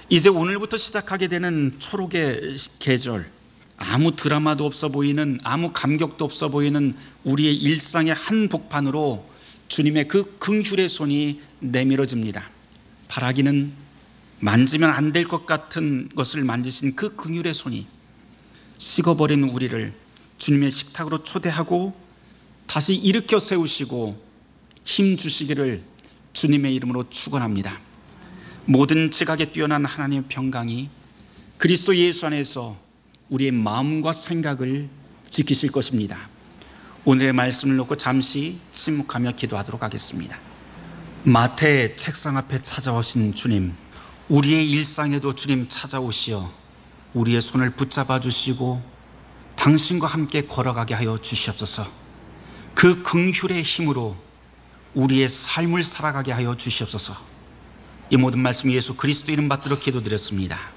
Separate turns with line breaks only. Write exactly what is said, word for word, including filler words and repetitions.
이제 오늘부터 시작하게 되는 초록의 계절, 아무 드라마도 없어 보이는, 아무 감격도 없어 보이는 우리의 일상의 한복판으로 주님의 그 긍휼의 손이 내밀어집니다. 바라기는 만지면 안 될 것 같은 것을 만지신 그 긍휼의 손이 식어버린 우리를 주님의 식탁으로 초대하고 다시 일으켜 세우시고 힘 주시기를 주님의 이름으로 축원합니다. 모든 지각에 뛰어난 하나님의 평강이 그리스도 예수 안에서 우리의 마음과 생각을 지키실 것입니다. 오늘의 말씀을 놓고 잠시 침묵하며 기도하도록 하겠습니다. 마태의 책상 앞에 찾아오신 주님, 우리의 일상에도 주님 찾아오시어 우리의 손을 붙잡아 주시고 당신과 함께 걸어가게 하여 주시옵소서. 그 긍휼의 힘으로 우리의 삶을 살아가게 하여 주시옵소서. 이 모든 말씀 예수 그리스도 이름 받들어 기도드렸습니다.